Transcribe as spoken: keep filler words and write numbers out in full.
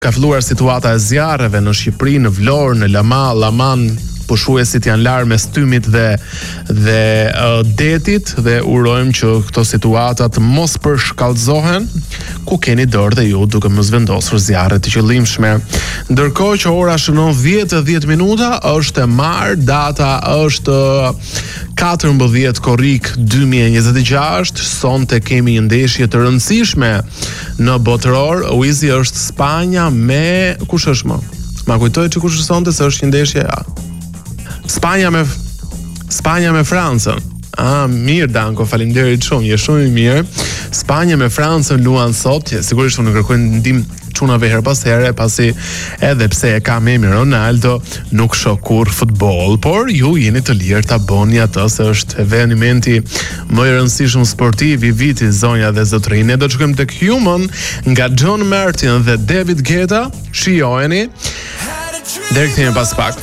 Ka filluar situata e zjarreve në Shqipëri, në Vlorë, në Lama, Llaman, pushuesit janë larë mes tymit dhe dhe uh, detit dhe urojmë që këto situatat mos përshkallëzohen, ku keni dorë dhe ju duke mos vendosur zjarre të qëllimshme. Ndërkohë që ora shënon dhjetë e dhjetë minuta, është e marr, data është katërmbëdhjetë korrik dy mijë e njëzet e gjashtë, sonte kemi një ndeshje të rëndësishme në botëror, Uizi është Spanja me kush është më? Ma kujtoj që kush është sonte se është një ndeshje ja. Spanja me Spanja me Francën. Ah, mirë Danko, faleminderit shumë, je shumë i mirë. Spanja me Francën luan sot, sigurisht unë kërkoj ndihmë çunave her pas here, pasi edhe pse e kam emrin Ronaldo, nuk shoh kur futboll, por ju jeni të lirë ta bëni atë, se është evenimenti më i rëndësishëm sportiv i vitit, zonja dhe zotërinj. Ne do të shkojmë tek Human nga John Martin dhe David Guetta. Shijojeni. Deri kthehemi pas pak.